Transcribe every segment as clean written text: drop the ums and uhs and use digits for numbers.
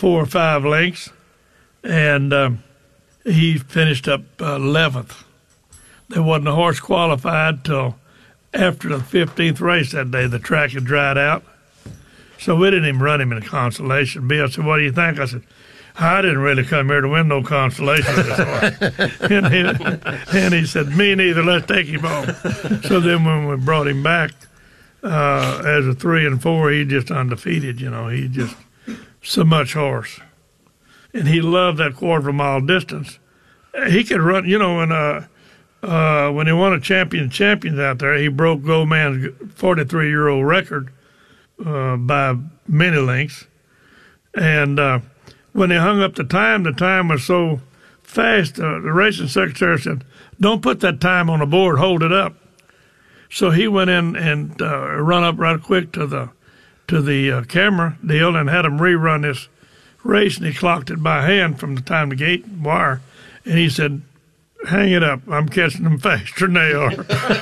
4 or 5 lengths, and he finished up 11th. There wasn't a horse qualified till after the 15th race that day. The track had dried out, so we didn't even run him in a consolation. Bill said, "What do you think?" I said, "I didn't really come here to win no consolation with this horse." and he said, "Me neither. Let's take him home." So then when we brought him back as a 3 and 4, he just undefeated. He just so much horse, and he loved that quarter-mile distance. He could run. When he won a champions out there, he broke Goldman's 43-year-old record by many lengths. And when they hung up the time was so fast, the racing secretary said, "Don't put that time on the board, hold it up." So he went in and run up right quick to the camera deal and had him rerun this race, and he clocked it by hand from the time the gate wire. And he said, "Hang it up. I'm catching them faster than they are."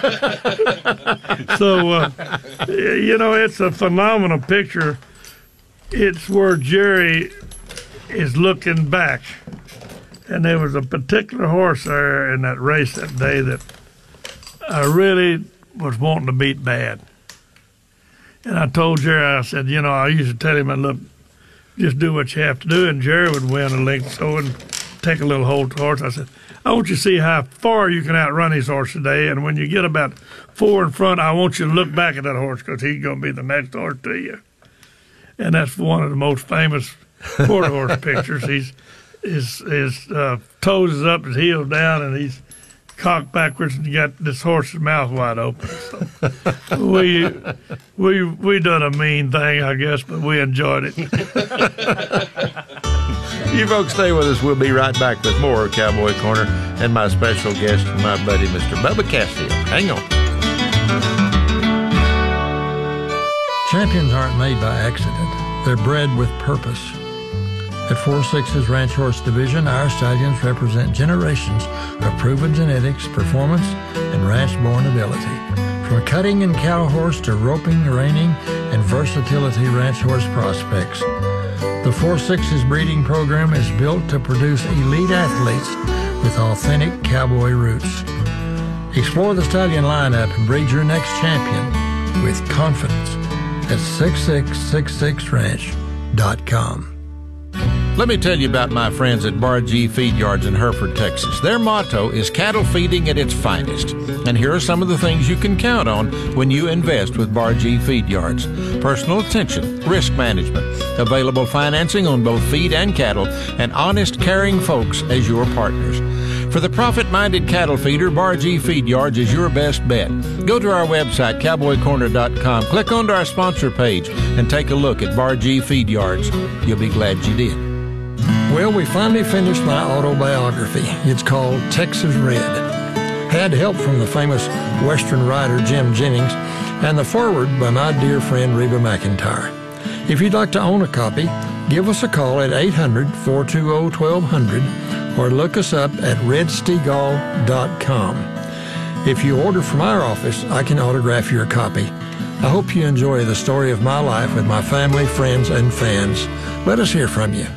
So, it's a phenomenal picture. It's where Jerry is looking back. And there was a particular horse there in that race that day that I really was wanting to beat bad. And I told Jerry, I said, I used to tell him, "Look, just do what you have to do." And Jerry would win a length so and take a little hold of the horse. I said, "I want you to see how far you can outrun his horse today, and when you get about 4 in front, I want you to look back at that horse because he's going to be the next horse to you." And that's one of the most famous quarter horse pictures. His toes is up, his heels down, and he's cocked backwards, and you got this horse's mouth wide open. So we done a mean thing, I guess, but we enjoyed it. You folks stay with us. We'll be right back with more Cowboy Corner and my special guest, my buddy, Mr. Bubba Castillo. Hang on. Champions aren't made by accident. They're bred with purpose. At 4-6's Ranch Horse Division, our stallions represent generations of proven genetics, performance, and ranch-born ability. From cutting and cow horse to roping, reining, and versatility ranch horse prospects. The 4-6's breeding program is built to produce elite athletes with authentic cowboy roots. Explore the stallion lineup and breed your next champion with confidence at 6666ranch.com. Let me tell you about my friends at Bar G Feed Yards in Hereford, Texas. Their motto is cattle feeding at its finest. And here are some of the things you can count on when you invest with Bar G Feed Yards. Personal attention, risk management, available financing on both feed and cattle, and honest, caring folks as your partners. For the profit-minded cattle feeder, Bar G Feed Yards is your best bet. Go to our website, cowboycorner.com, click onto our sponsor page, and take a look at Bar G Feed Yards. You'll be glad you did. Well, we finally finished my autobiography. It's called Texas Red. Had help from the famous Western writer Jim Jennings and the foreword by my dear friend Reba McEntire. If you'd like to own a copy, give us a call at 800-420-1200 or look us up at redstegall.com. If you order from our office, I can autograph your copy. I hope you enjoy the story of my life with my family, friends, and fans. Let us hear from you.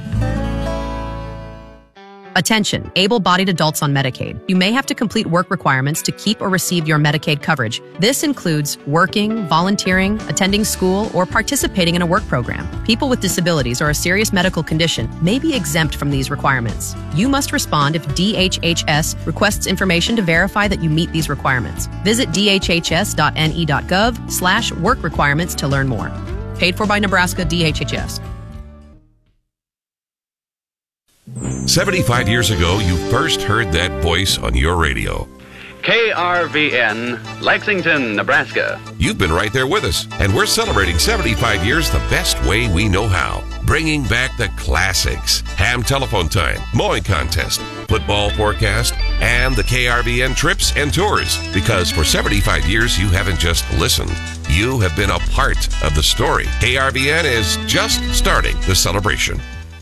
Attention, able-bodied adults on Medicaid. You may have to complete work requirements to keep or receive your Medicaid coverage. This includes working, volunteering, attending school, or participating in a work program. People with disabilities or a serious medical condition may be exempt from these requirements. You must respond if DHHS requests information to verify that you meet these requirements. Visit dhhs.ne.gov/work requirements to learn more. Paid for by Nebraska DHHS. 75 years ago, you first heard that voice on your radio. KRVN, Lexington, Nebraska. You've been right there with us, and we're celebrating 75 years the best way we know how. Bringing back the classics. Ham telephone time, mowing contest, football forecast, and the KRVN trips and tours. Because for 75 years, you haven't just listened. You have been a part of the story. KRVN is just starting the celebration.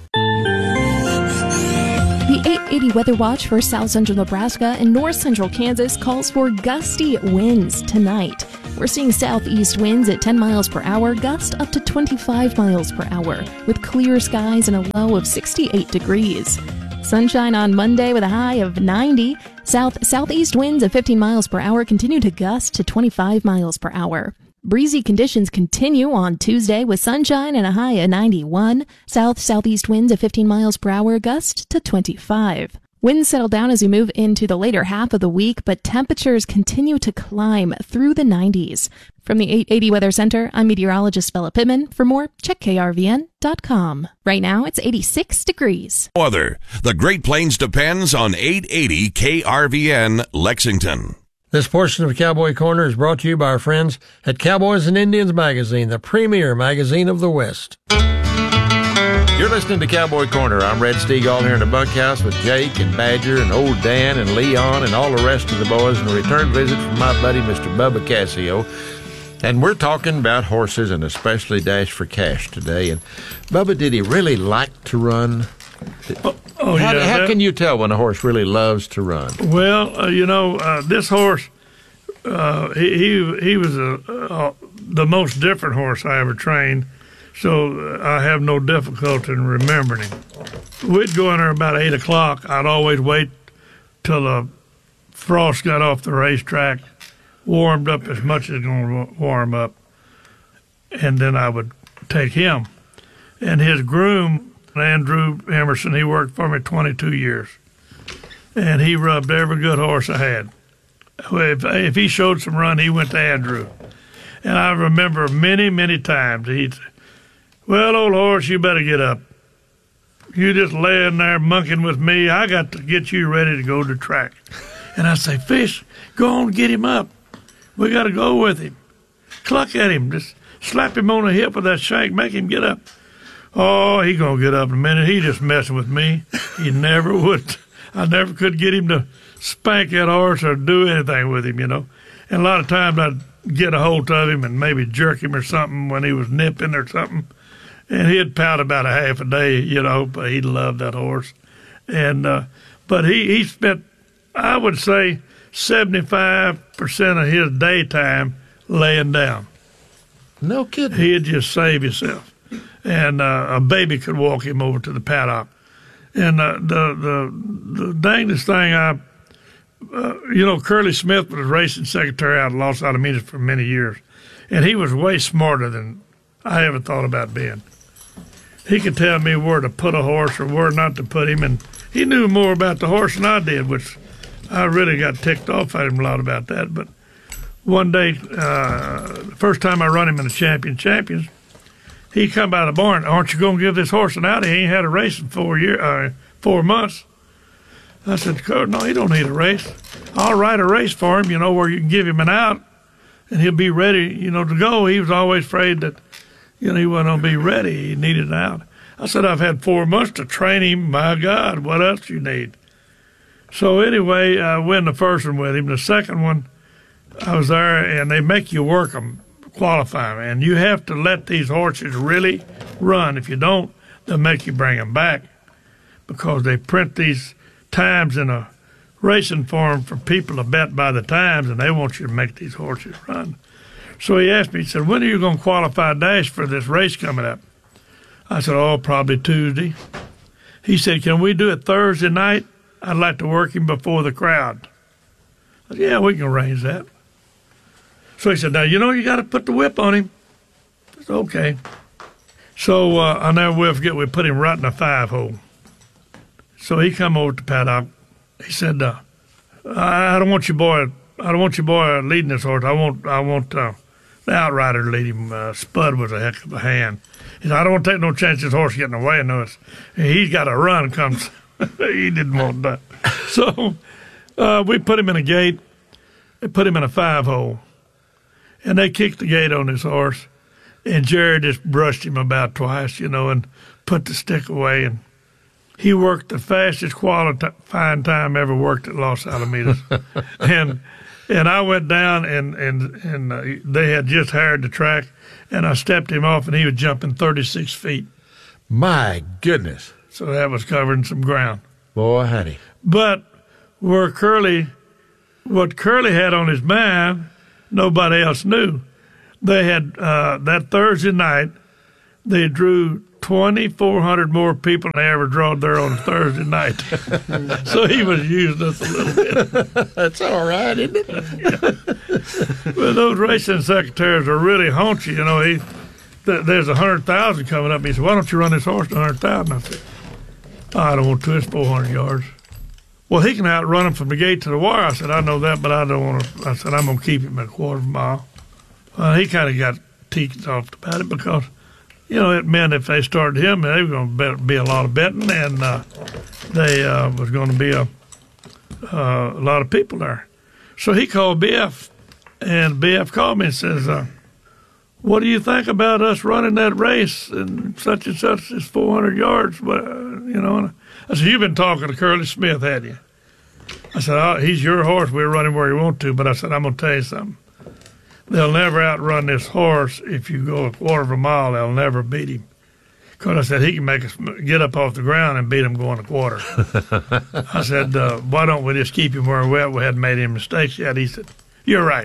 The 880 Weather Watch for South Central Nebraska and North Central Kansas calls for gusty winds tonight. we're seeing southeast winds at 10 miles per hour, gust up to 25 miles per hour, with clear skies and a low of 68 degrees. Sunshine on Monday with a high of 90. Southeast winds at 15 miles per hour continue to gust to 25 miles per hour. Breezy conditions continue on Tuesday with sunshine and a high of 91. Southeast winds at 15 miles per hour, gust to 25. Winds settle down as we move into the later half of the week, but temperatures continue to climb through the 90s. From the 880 Weather Center, I'm meteorologist Bella Pittman. For more, check krvn.com. Right now, it's 86 degrees. Weather. The Great Plains depends on 880 KRVN Lexington. This portion of Cowboy Corner is brought to you by our friends at Cowboys and Indians Magazine, the premier magazine of the West. You're listening to Cowboy Corner. I'm Red Steagall here in the bunkhouse with Jake and Badger and old Dan and Leon and all the rest of the boys, and a return visit from my buddy Mr. Bubba Cassio. And we're talking about horses and especially Dash for Cash today. And Bubba, did he really like to run? How can you tell when a horse really loves to run? Well, this horse, he was the most different horse I ever trained. So I have no difficulty in remembering him. We'd go in there about 8 o'clock. I'd always wait till the frost got off the racetrack, warmed up as much as it's going to warm up, and then I would take him. And his groom, Andrew Emerson, he worked for me 22 years, and he rubbed every good horse I had. If he showed some run, he went to Andrew. And I remember many, many times he'd say, "Well, old horse, you better get up. You just laying there monkeying with me. I got to get you ready to go to track." And I say, "Fish, go on, get him up. We got to go with him. Cluck at him. Just slap him on the hip with that shank. Make him get up." "Oh, he going to get up in a minute. He just messing with me." He never would. I never could get him to spank that horse or do anything with him, And a lot of times I'd get a hold of him and maybe jerk him or something when he was nipping or something. And he'd pout about a half a day, but he loved that horse. And but he spent, I would say, 75% of his daytime laying down. No kidding. He'd just save himself. And a baby could walk him over to the paddock. And the dangest thing Curly Smith was racing secretary out of Los Alamitos for many years. And he was way smarter than I ever thought about being. He could tell me where to put a horse or where not to put him, and he knew more about the horse than I did, which I really got ticked off at him a lot about that. But one day, the first time I run him in the Champions, he come out of the barn, "Aren't you going to give this horse an out? He ain't had a race in 4 months." I said, "Coach, no, he don't need a race. I'll write a race for him, where you can give him an out, and he'll be ready, to go." He was always afraid that, he wasn't going to be ready. He needed an out. I said, "I've had 4 months to train him. My God, what else you need?" So anyway, I win the first one with him. The second one, I was there, and they make you work them, qualify them. And you have to let these horses really run. If you don't, they'll make you bring them back because they print these times in a racing form for people to bet by the times, and they want you to make these horses run. So he asked me, he said, "When are you going to qualify Dash for this race coming up?" I said, "Oh, probably Tuesday." He said, "Can we do it Thursday night? I'd like to work him before the crowd." I said, "Yeah, we can arrange that." So he said, "Now, you got to put the whip on him." I said, "Okay." So I'll never will forget, we put him right in a 5-hole. So he come over to the paddock. He said, I don't want your boy leading this horse. I want the outrider to lead him." Spud was a heck of a hand. He said, "I don't want to take no chance this horse getting away. No, he's got to run." Comes, he didn't want that. So we put him in a gate. They put him in a 5-hole, and they kicked the gate on this horse. And Jerry just brushed him about twice, and put the stick away. And he worked the fastest qualifying time ever worked at Los Alamitos. And I went down, and they had just hired the track, and I stepped him off, and he was jumping 36 feet. My goodness. So that was covering some ground. Boy, honey. But what Curly had on his mind nobody else knew. They had that Thursday night, they drew 2,400 more people than they ever drawed there on a Thursday night. So he was using us a little bit. That's all right, isn't it? Yeah. Well, those racing secretaries are really haunchy. You know, there's 100,000 coming up. He said, why don't you run this horse to 100,000? I said, I don't want to. It's 400 yards. Well, he can outrun him from the gate to the wire. I said, I know that, but I don't want to. I said, I'm going to keep him at a quarter of a mile. Well, he kind of got teased off about it because, you know, it meant if they started him, they were going to be a lot of betting, and they was going to be a lot of people there. So he called BF, and BF called me and says, what do you think about us running that race and such is 400 yards? You know, and I said, you've been talking to Curly Smith, hadn't you? I said, oh, he's your horse. We're running where you want to. But I said, I'm going to tell you something. They'll never outrun this horse if you go a quarter of a mile. They'll never beat him. Because I said, he can make us get up off the ground and beat him going a quarter. I said, why don't we just keep him where we're at? We hadn't made any mistakes yet. He said, you're right.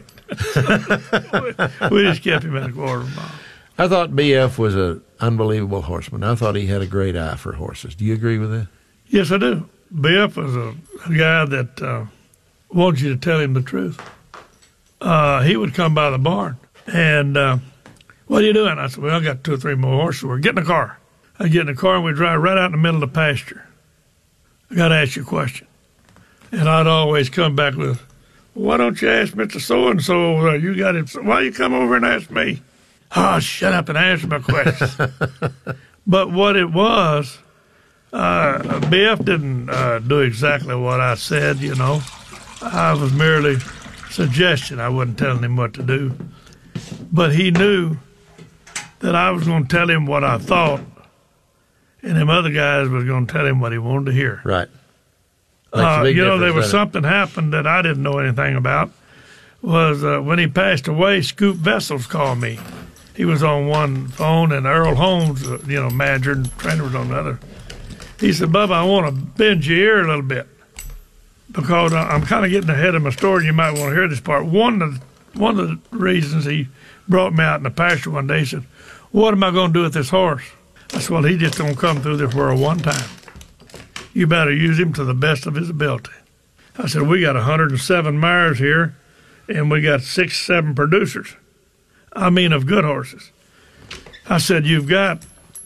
We just kept him at a quarter of a mile. I thought BF was an unbelievable horseman. I thought he had a great eye for horses. Do you agree with that? Yes, I do. BF was a guy that wanted you to tell him the truth. He would come by the barn, and what are you doing? I said, well, I got 2 or 3 more horses. We're getting in the car. I get in the car, and we drive right out in the middle of the pasture. I got to ask you a question. And I'd always come back with, why don't you ask Mr. So-and-so? You got it. Why you come over and ask me? Oh, shut up and answer my questions. But what it was, BF didn't do exactly what I said, you know. I was merely suggestion. I wasn't telling him what to do. But he knew that I was going to tell him what I thought, and them other guys was going to tell him what he wanted to hear. Right. You know, there was something happened that I didn't know anything about. Was when he passed away, Scoop Vessels called me. He was on one phone, and Earl Holmes, you know, manager and trainer, was on the other. He said, Bubba, I want to bend your ear a little bit because I'm kind of getting ahead of my story. You might want to hear this part. One of the reasons he brought me out in the pasture one day, he said, what am I going to do with this horse? I said, well, he just don't come through this world one time. You better use him to the best of his ability. I said, we got 107 mares here, and we got 6, 7 producers. I mean, of good horses. I said, you've got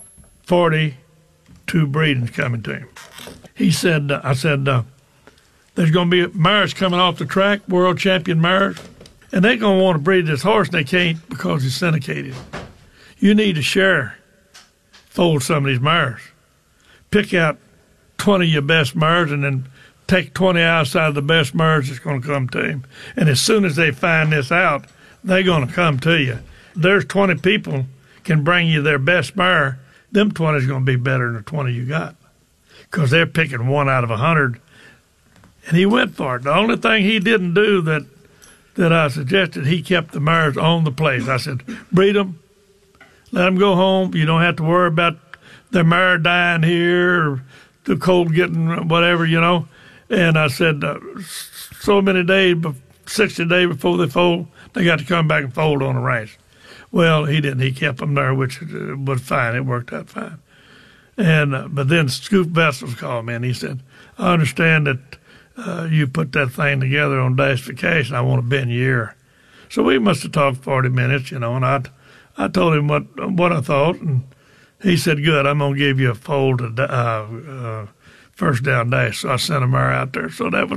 42 breedings coming to him. He said, I said, there's going to be mares coming off the track, world champion mares, and they're going to want to breed this horse, and they can't because it's syndicated. You need to fold some of these mares. Pick out 20 of your best mares and then take 20 outside of the best mares that's going to come to him. And as soon as they find this out, they're going to come to you. There's 20 people can bring you their best mare. Them 20 is going to be better than the 20 you got because they're picking 1 out of 100. And he went for it. The only thing he didn't do that I suggested, he kept the mares on the place. I said, breed them, let them go home. You don't have to worry about their mare dying here or the cold getting whatever, you know. And I said, so many days, 60 days before they fold, they got to come back and fold on the ranch. Well, he didn't. He kept them there, which was fine. It worked out fine. And but then Scoop Vessels called me, and he said, I understand that you put that thing together on Dash for Cash, and I want to bend your ear. So we must have talked 40 minutes, you know, and I told him what I thought, and he said, good, I'm going to give you a fold to First Down Dash. So I sent a mare out there. So that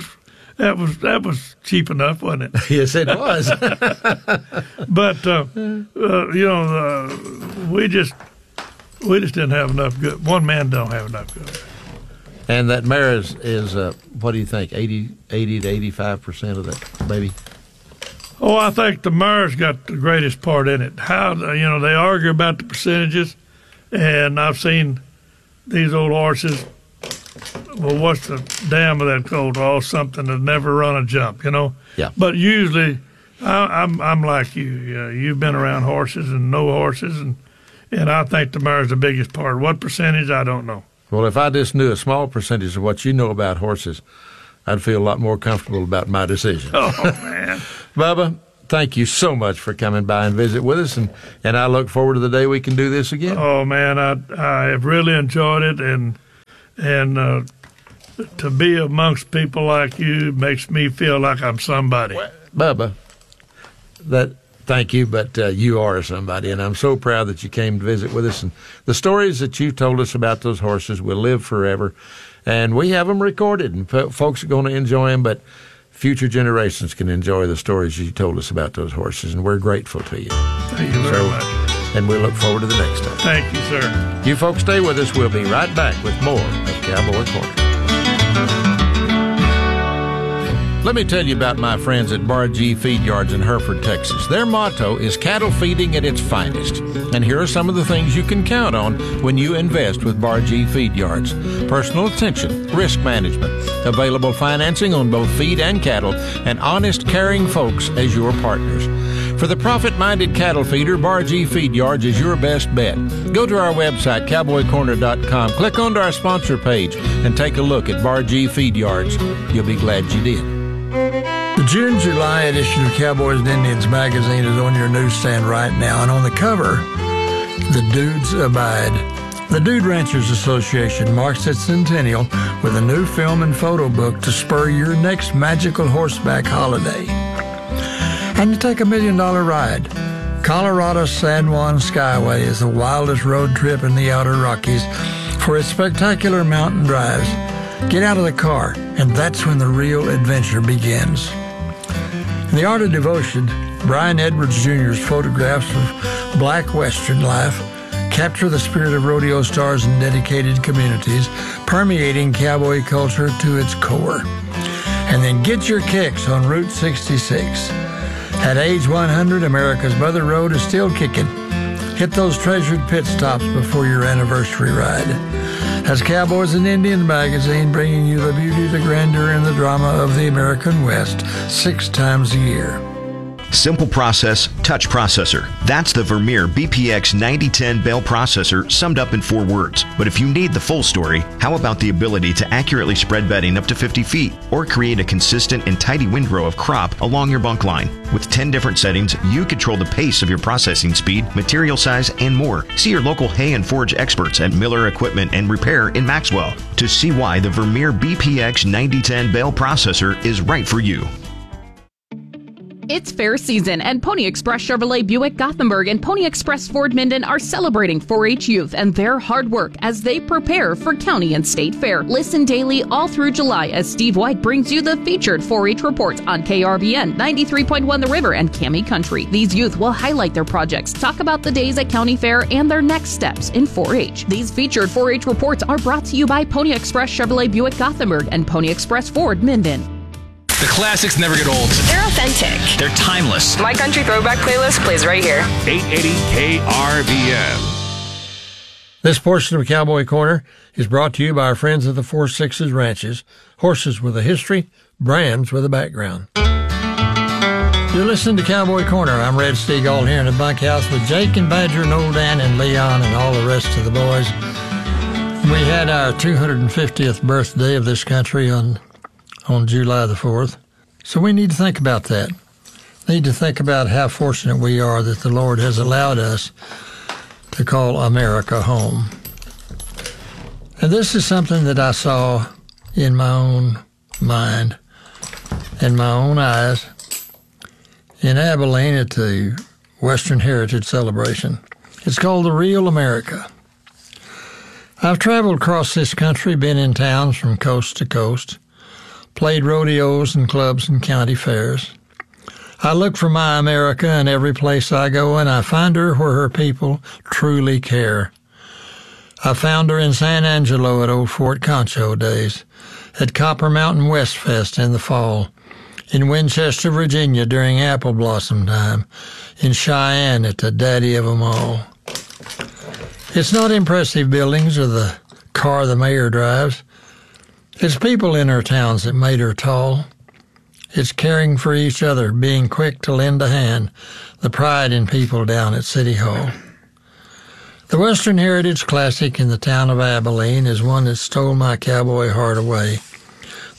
was cheap enough, wasn't it? Yes, it was. But you know, we just didn't have enough good. One man don't have enough good. And that mare is what do you think, 80 to 85% of that baby? Oh, I think the mare's got the greatest part in it. How, you know, they argue about the percentages, and I've seen these old horses. Well, what's the dam of that colt? Or something that never run a jump, you know. Yeah. But usually, I'm like you. You've been around horses and know horses, and I think the mare's the biggest part. What percentage? I don't know. Well, if I just knew a small percentage of what you know about horses, I'd feel a lot more comfortable about my decision. Oh, man. Bubba, thank you so much for coming by and visit with us, and I look forward to the day we can do this again. Oh, man, I have really enjoyed it, and to be amongst people like you makes me feel like I'm somebody. Well, Bubba, thank you, but you are somebody, and I'm so proud that you came to visit with us. And the stories that you told us about those horses will live forever, and we have them recorded, and folks are going to enjoy them, but future generations can enjoy the stories you told us about those horses, and we're grateful to you. Thank you very much. And we look forward to the next time. Thank you, sir. You folks stay with us. We'll be right back with more of Cowboy Corner. Let me tell you about my friends at Bar G Feed Yards in Hereford, Texas. Their motto is cattle feeding at its finest. And here are some of the things you can count on when you invest with Bar G Feed Yards. Personal attention, risk management, available financing on both feed and cattle, and honest, caring folks as your partners. For the profit-minded cattle feeder, Bar G Feed Yards is your best bet. Go to our website, cowboycorner.com, click onto our sponsor page, and take a look at Bar G Feed Yards. You'll be glad you did. The June-July edition of Cowboys and Indians magazine is on your newsstand right now, and on the cover, The Dudes Abide. The Dude Ranchers Association marks its centennial with a new film and photo book to spur your next magical horseback holiday. And you take $1 million ride. Colorado San Juan Skyway is the wildest road trip in the outer Rockies for its spectacular mountain drives. Get out of the car, and that's when the real adventure begins. In The Art of Devotion, Brian Edwards Jr.'s photographs of black Western life capture the spirit of rodeo stars and dedicated communities, permeating cowboy culture to its core. And then get your kicks on Route 66. At age 100, America's Mother Road is still kicking. Hit those treasured pit stops before your anniversary ride. That's Cowboys and Indians magazine, bringing you the beauty, the grandeur, and the drama of the American West 6 times a year. Simple process, touch processor. That's the Vermeer BPX 9010 bale processor summed up in 4 words. But if you need the full story, how about the ability to accurately spread bedding up to 50 feet or create a consistent and tidy windrow of crop along your bunk line? With 10 different settings, you control the pace of your processing speed, material size, and more. See your local hay and forage experts at Miller Equipment and Repair in Maxwell to see why the Vermeer BPX 9010 bale processor is right for you. It's fair season, and Pony Express Chevrolet Buick Gothenburg and Pony Express Ford Minden are celebrating 4-H youth and their hard work as they prepare for county and state fair. Listen daily all through July as Steve White brings you the featured 4-H reports on KRVN 93.1 The River and Cami Country. These youth will highlight their projects, talk about the days at county fair, and their next steps in 4-H. These featured 4-H reports are brought to you by Pony Express Chevrolet Buick Gothenburg and Pony Express Ford Minden. The classics never get old. They're authentic. They're timeless. My Country Throwback playlist plays right here. 880 KRVN. This portion of Cowboy Corner is brought to you by our friends at the 4 Sixes Ranches. Horses with a history, brands with a background. You're listening to Cowboy Corner. I'm Red Steagall here in the bunkhouse with Jake and Badger and Old Dan and Leon and all the rest of the boys. We had our 250th birthday of this country on July the 4th. So we need to think about that. Need to think about how fortunate we are that the Lord has allowed us to call America home. And this is something that I saw in my own mind and my own eyes in Abilene at the Western Heritage Celebration. It's called The Real America. I've traveled across this country, been in towns from coast to coast, played rodeos and clubs and county fairs. I look for my America in every place I go, and I find her where her people truly care. I found her in San Angelo at old Fort Concho days, at Copper Mountain West Fest in the fall, in Winchester, Virginia during apple blossom time, in Cheyenne at the daddy of 'em all. It's not impressive buildings or the car the mayor drives. It's people in her towns that made her tall. It's caring for each other, being quick to lend a hand, the pride in people down at City Hall. The Western Heritage Classic in the town of Abilene is one that stole my cowboy heart away.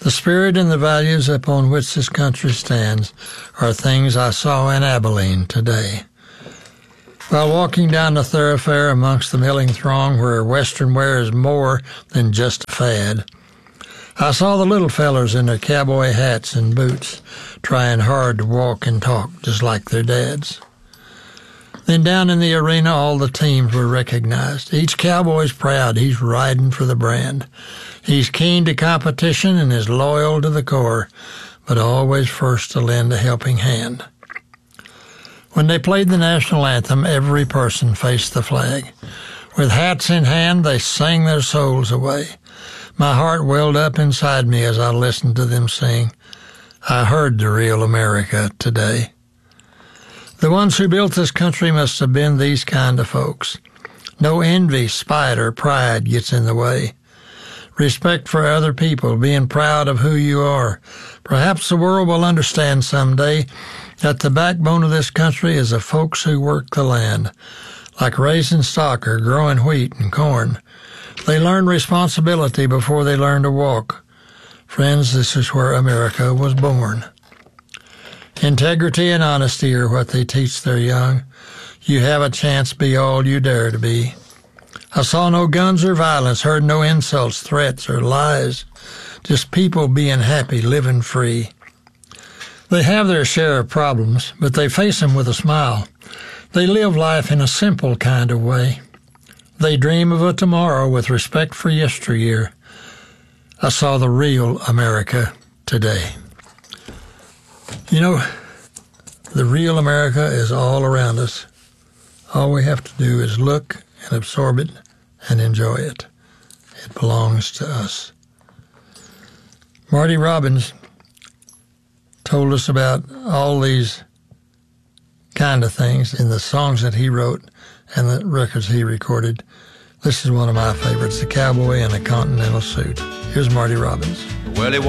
The spirit and the values upon which this country stands are things I saw in Abilene today. While walking down the thoroughfare amongst the milling throng where Western wear is more than just a fad, I saw the little fellers in their cowboy hats and boots trying hard to walk and talk just like their dads. Then down in the arena, all the teams were recognized. Each cowboy's proud he's riding for the brand. He's keen to competition and is loyal to the core, but always first to lend a helping hand. When they played the national anthem, every person faced the flag. With hats in hand, they sang their souls away. My heart welled up inside me as I listened to them sing. I heard the real America today. The ones who built this country must have been these kind of folks. No envy, spite, or pride gets in the way. Respect for other people, being proud of who you are. Perhaps the world will understand someday that the backbone of this country is the folks who work the land, like raising stock or growing wheat and corn. They learn responsibility before they learn to walk. Friends, this is where America was born. Integrity and honesty are what they teach their young. You have a chance, be all you dare to be. I saw no guns or violence, heard no insults, threats, or lies. Just people being happy, living free. They have their share of problems, but they face them with a smile. They live life in a simple kind of way. They dream of a tomorrow with respect for yesteryear. I saw the real America today. You know, the real America is all around us. All we have to do is look and absorb it and enjoy it. It belongs to us. Marty Robbins told us about all these kind of things in the songs that he wrote and the records he recorded. This is one of my favorites, The Cowboy in a Continental Suit. Here's Marty Robbins. Well,